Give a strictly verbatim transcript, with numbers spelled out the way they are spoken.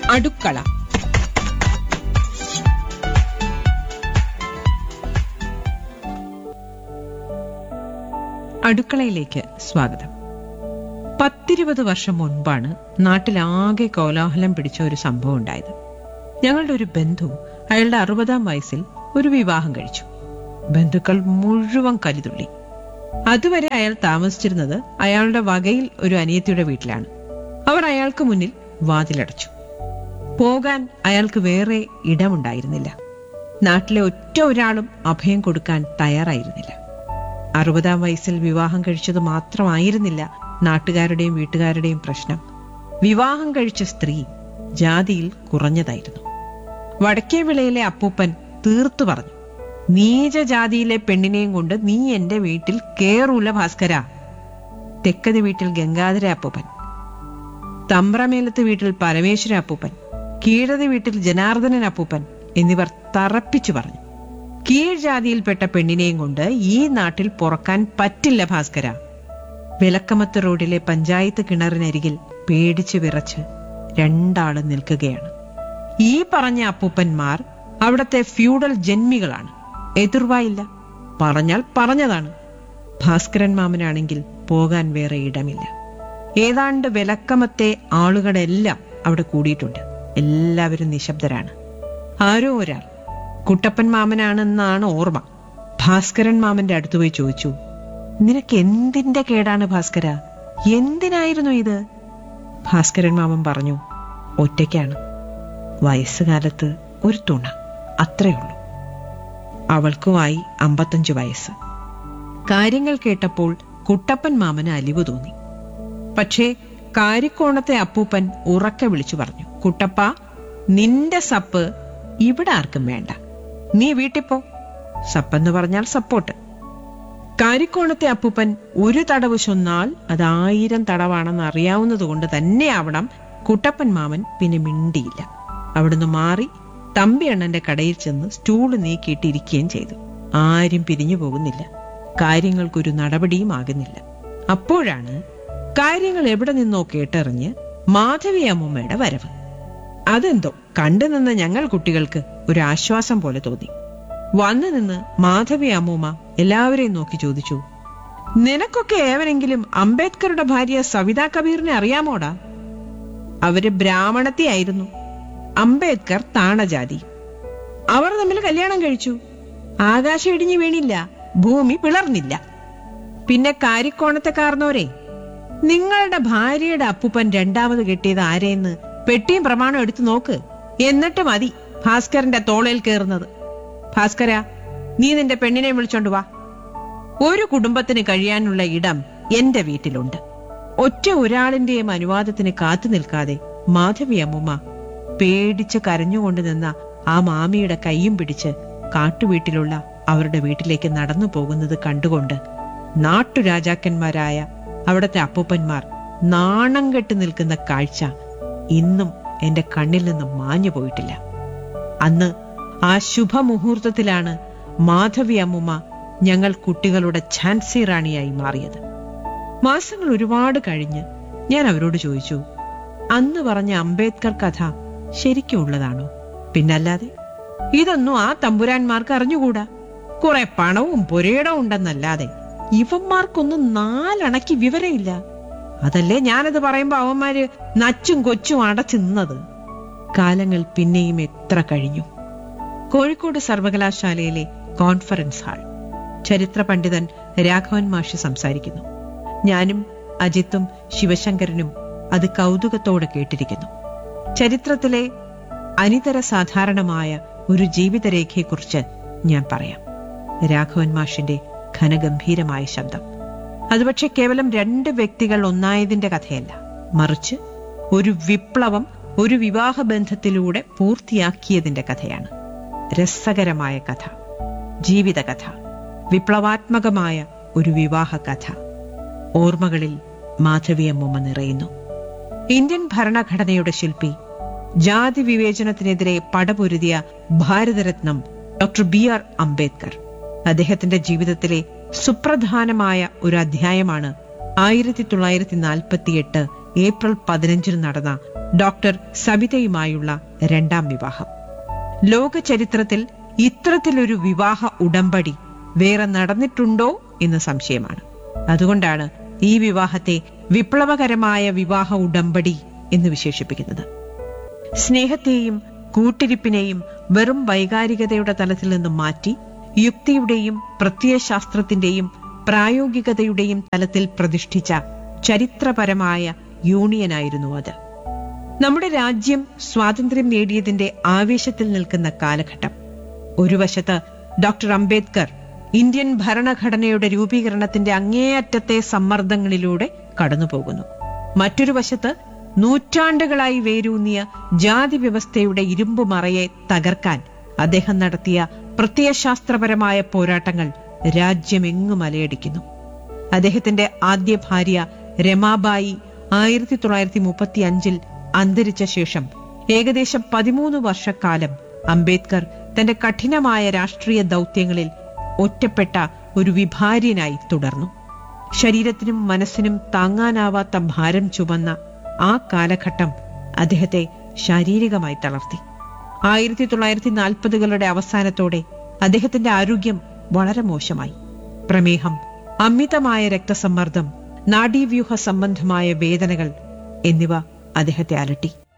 അടുക്കള. അടുക്കളയിലേക്ക് സ്വാഗതം. പത്തിരുപത് വർഷം മുൻപാണ് നാട്ടിലാകെ കോലാഹലം പിടിച്ച ഒരു സംഭവം ഉണ്ടായത്. ഞങ്ങളുടെ ഒരു ബന്ധു അയാളുടെ അറുപതാം വയസ്സിൽ ഒരു വിവാഹം കഴിച്ചു. ബന്ധുക്കൾ മുഴുവൻ കലിതുള്ളി. അതുവരെ അയാൾ താമസിച്ചിരുന്നത് അയാളുടെ വകയിൽ ഒരു അനിയത്തിയുടെ വീട്ടിലാണ്. അവർ അയാൾക്ക് മുന്നിൽ വാതിലടച്ചു. പോകാൻ അയാൾക്ക് വേറെ ഇടമുണ്ടായിരുന്നില്ല. നാട്ടിലെ ഒറ്റ ഒരാളും അഭയം കൊടുക്കാൻ തയ്യാറായിരുന്നില്ല. അറുപതാം വയസ്സിൽ വിവാഹം കഴിച്ചത് മാത്രമായിരുന്നില്ല നാട്ടുകാരുടെയും വീട്ടുകാരുടെയും പ്രശ്നം. വിവാഹം കഴിച്ച സ്ത്രീ ജാതിയിൽ കുറഞ്ഞതായിരുന്നു. വടക്കേ വിളയിലെ അപ്പൂപ്പൻ തീർത്തു പറഞ്ഞു, നീചജാതിയിലെ പെണ്ണിനെയും കൊണ്ട് നീ എന്റെ വീട്ടിൽ കേറൂല ഭാസ്കര. തെക്കത് വീട്ടിൽ ഗംഗാധര അപ്പൂപ്പൻ, തമ്പ്രമേലത്ത് വീട്ടിൽ പരമേശ്വര അപ്പൂപ്പൻ, കീഴത് വീട്ടിൽ ജനാർദ്ദനൻ അപ്പൂപ്പൻ എന്നിവർ തറപ്പിച്ചു പറഞ്ഞു, കീഴ്ജാതിയിൽപ്പെട്ട പെണ്ണിനെയും കൊണ്ട് ഈ നാട്ടിൽ പുറക്കാൻ പറ്റില്ല ഭാസ്കര. വിലക്കമത്ത് റോഡിലെ പഞ്ചായത്ത് കിണറിനരികിൽ പേടിച്ചു വിറച്ച് രണ്ടാള് നിൽക്കുകയാണ്. ഈ പറഞ്ഞ അപ്പൂപ്പന്മാർ അവിടത്തെ ഫ്യൂഡൽ ജന്മികളാണ്. എതിർവായില്ല, പറഞ്ഞാൽ പറഞ്ഞതാണ്. ഭാസ്കരൻ മാമനാണെങ്കിൽ പോകാൻ വേറെ ഇടമില്ല. ഏതാണ്ട് വിലക്കമത്തെ ആളുകളെല്ലാം അവിടെ കൂടിയിട്ടുണ്ട്. എല്ലാവരും നിശബ്ദരാണ്. ആരോ ഒരാൾ, കുട്ടപ്പൻ മാമനാണെന്നാണ് ഓർമ്മ, ഭാസ്കരൻ മാമന്റെ അടുത്ത് പോയി ചോദിച്ചു, നിനക്ക് എന്തിന്റെ കേടാണ് ഭാസ്കര? എന്തിനായിരുന്നു ഇത്? ഭാസ്കരൻ മാമൻ പറഞ്ഞു, ഒറ്റയ്ക്കാണ്. വയസ്സുകാലത്ത് ഒരു തുണ, അത്രയുള്ളൂ. അവൾക്കുമായി അമ്പത്തഞ്ചു വയസ്സ്. കാര്യങ്ങൾ കേട്ടപ്പോൾ കുട്ടപ്പൻ മാമന് അലിവ് തോന്നി. പക്ഷേ കാരിക്കോണത്തെ അപ്പൂപ്പൻ ഉറക്കെ വിളിച്ചു പറഞ്ഞു, കുട്ടപ്പ, നിന്റെ സപ്പ് ഇവിടെ ആർക്കും വേണ്ട. നീ വീട്ടിപ്പോ. സപ്പെന്ന് പറഞ്ഞാൽ സപ്പോർട്ട്. കാരിക്കോണത്തെ അപ്പൂപ്പൻ ഒരു തടവ് ചൊന്നാൽ അത് ആയിരം തടവാണെന്ന് അറിയാവുന്നതുകൊണ്ട് തന്നെയാവണം കുട്ടപ്പൻ മാമൻ പിന്നെ മിണ്ടിയില്ല. അവിടുന്ന് മാറി തമ്പി അണ്ണന്റെ കടയിൽ ചെന്ന് സ്റ്റൂള് നീക്കിയിട്ടിരിക്കുകയും ചെയ്തു. ആരും പിരിഞ്ഞു പോകുന്നില്ല. കാര്യങ്ങൾക്കൊരു നടപടിയും ആകുന്നില്ല. അപ്പോഴാണ് കാര്യങ്ങൾ എവിടെ നിന്നോ കേട്ടറിഞ്ഞ് മാധവി അമ്മൂമ്മയുടെ വരവ്. അതെന്തോ കണ്ടു നിന്ന് ഞങ്ങൾ കുട്ടികൾക്ക് ഒരു ആശ്വാസം പോലെ തോന്നി. വന്നു നിന്ന് മാധവി അമ്മൂമ്മ എല്ലാവരെയും നോക്കി ചോദിച്ചു, നിനക്കൊക്കെ ഏവനെങ്കിലും അംബേദ്കറുടെ ഭാര്യ സവിതാ കബീറിനെ അറിയാമോടാ? അവര് ബ്രാഹ്മണത്തിയായിരുന്നു. അംബേദ്കർ താണജാതി. അവർ തമ്മിൽ കല്യാണം കഴിച്ചു. ആകാശം ഇടിഞ്ഞു വീണില്ല, ഭൂമി പിളർന്നില്ല. പിന്നെ കാരിക്കോണത്തെ കാർന്നോരെ, നിങ്ങളുടെ ഭാര്യയുടെ അപ്പൂപ്പൻ രണ്ടാമത് കെട്ടിയത് ആരെയെന്ന് പെട്ടിയും പ്രമാണം എടുത്തു നോക്ക്. എന്നിട്ട് മതി ഭാസ്കരന്റെ തോളയിൽ കയറുന്നത്. ഭാസ്കര, നീ നിന്റെ പെണ്ണിനെ വിളിച്ചോണ്ട് വാ. ഒരു കുടുംബത്തിന് കഴിയാനുള്ള ഇടം എന്റെ വീട്ടിലുണ്ട്. ഒറ്റ ഒരാളിന്റെയും അനുവാദത്തിന് കാത്തു നിൽക്കാതെ മാധവി അമ്മൂമ്മ പേടിച്ച് കരഞ്ഞുകൊണ്ട് നിന്ന ആ മാമിയുടെ കൈയും പിടിച്ച് കാട്ടുവീട്ടിലുള്ള അവരുടെ വീട്ടിലേക്ക് നടന്നു പോകുന്നത് കണ്ടുകൊണ്ട് നാട്ടുരാജാക്കന്മാരായ അവിടത്തെ അപ്പൂപ്പന്മാർ നാണം കെട്ട് നിൽക്കുന്ന കാഴ്ച ഇന്നും എന്റെ കണ്ണിൽ നിന്ന് മാഞ്ഞു പോയിട്ടില്ല. അന്ന് ആ ശുഭമുഹൂർത്തത്തിലാണ് മാധവി അമ്മൂമ്മ ഞങ്ങൾ കുട്ടികളുടെ ഝാൻസി റാണിയായി മാറിയത്. മാസങ്ങൾ ഒരുപാട് കഴിഞ്ഞ് ഞാൻ അവരോട് ചോദിച്ചു, അന്ന് പറഞ്ഞ അംബേദ്കർ കഥ ശരിക്കും ഉള്ളതാണോ? പിന്നല്ലാതെ. ഇതൊന്നും ആ തമ്പുരാന്മാർക്ക് അറിഞ്ഞുകൂടാ. കുറെ പണവും പുരയിടവും ഉണ്ടെന്നല്ലാതെ ഇവന്മാർക്കൊന്നും നാലണയ്ക്ക് വിവരമില്ല. അതല്ലേ ഞാനത് പറയുമ്പോ അവന്മാര് നച്ചും കൊച്ചും അടച്ചു നിന്നത്. കാലങ്ങൾ പിന്നെയും എത്ര കഴിഞ്ഞു. കോഴിക്കോട് സർവകലാശാലയിലെ കോൺഫറൻസ് ഹാൾ. ചരിത്ര പണ്ഡിതൻ രാഘവൻ മാഷ് സംസാരിക്കുന്നു. ഞാനും അജിത്തും ശിവശങ്കരനും അത് കൗതുകത്തോടെ കേട്ടിരിക്കുന്നു. ചരിത്രത്തിലെ അനിതര സാധാരണമായ ഒരു ജീവിതരേഖയെക്കുറിച്ച് ഞാൻ പറയാം. രാഘവൻ മാഷിന്റെ ഘനഗംഭീരമായ ശബ്ദം. അത് പക്ഷെ കേവലം രണ്ട് വ്യക്തികൾ ഒന്നായതിന്റെ കഥയല്ല, മറിച്ച് ഒരു വിപ്ലവം ഒരു വിവാഹബന്ധത്തിലൂടെ പൂർത്തിയാക്കിയതിന്റെ കഥയാണ്. രസകരമായ കഥ, ജീവിതകഥ, വിപ്ലവാത്മകമായ ഒരു വിവാഹ കഥ. ഓർമ്മകളിൽ മാധവി അമ്മൂമ്മ നിറയുന്നു. ഇന്ത്യൻ ഭരണഘടനയുടെ ശില്പി, ജാതി വിവേചനത്തിനെതിരെ പടപൊരുതിയ ഭാരതരത്നം ഡോക്ടർ ബി ആർ അംബേദ്കർ. അദ്ദേഹത്തിന്റെ ജീവിതത്തിലെ സുപ്രധാനമായ ഒരു അധ്യായമാണ് ആയിരത്തി തൊള്ളായിരത്തി നാൽപ്പത്തിയെട്ട് ഏപ്രിൽ പതിനഞ്ചിന് നടന്ന ഡോക്ടർ സബിതയുമായുള്ള രണ്ടാം വിവാഹം. ലോക ചരിത്രത്തിൽ ഇത്തരത്തിലൊരു വിവാഹ ഉടമ്പടി വേറെ നടന്നിട്ടുണ്ടോ എന്ന് സംശയമാണ്. അതുകൊണ്ടാണ് ഈ വിവാഹത്തെ വിപ്ലവകരമായ വിവാഹ ഉടമ്പടി എന്ന് വിശേഷിപ്പിക്കുന്നത്. സ്നേഹത്തെയും കൂട്ടിരിപ്പിനെയും വെറും വൈകാരികതയുടെ തലത്തിൽ നിന്ന് മാറ്റി യുക്തിയുടെയും പ്രത്യയശാസ്ത്രത്തിന്റെയും പ്രായോഗികതയുടെയും തലത്തിൽ പ്രതിഷ്ഠിച്ച ചരിത്രപരമായ യൂണിയനായിരുന്നു അത്. നമ്മുടെ രാജ്യം സ്വാതന്ത്ര്യം നേടിയതിന്റെ ആവേശത്തിൽ നിൽക്കുന്ന കാലഘട്ടം. ഒരു വശത്ത് ഡോക്ടർ അംബേദ്കർ ഇന്ത്യൻ ഭരണഘടനയുടെ രൂപീകരണത്തിന്റെ അങ്ങേയറ്റത്തെ സമ്മർദ്ദങ്ങളിലൂടെ കടന്നുപോകുന്നു. മറ്റൊരു വശത്ത് നൂറ്റാണ്ടുകളായി വേരൂന്നിയ ജാതി വ്യവസ്ഥയുടെ ഇരുമ്പുമറയെ തകർക്കാൻ അദ്ദേഹം നടത്തിയ പ്രത്യയശാസ്ത്രപരമായ പോരാട്ടങ്ങൾ രാജ്യമെങ്ങും അലയടിക്കുന്നു. അദ്ദേഹത്തിന്റെ ആദ്യ ഭാര്യ രമാബായി ആയിരത്തി തൊള്ളായിരത്തി മുപ്പത്തി അഞ്ചിൽ അന്തരിച്ച ശേഷം ഏകദേശം പതിമൂന്ന് വർഷക്കാലം അംബേദ്കർ തന്റെ കഠിനമായ രാഷ്ട്രീയ ദൗത്യങ്ങളിൽ ഒറ്റപ്പെട്ട ഒരു വിഭാര്യനായി തുടർന്നു. ശരീരത്തിനും മനസ്സിനും താങ്ങാനാവാത്ത ഭാരം ചുമന്ന ആ കാലഘട്ടം അദ്ദേഹത്തെ ശാരീരികമായി തളർത്തി. ആയിരത്തി തൊള്ളായിരത്തി നാൽപ്പതുകളുടെ അവസാനത്തോടെ അദ്ദേഹത്തിന്റെ ആരോഗ്യം വളരെ മോശമായി. പ്രമേഹം, അമിതമായ രക്തസമ്മർദ്ദം, നാഡീവ്യൂഹ സംബന്ധമായ വേദനകൾ എന്നിവ അദ്ദേഹത്തെ അലട്ടി.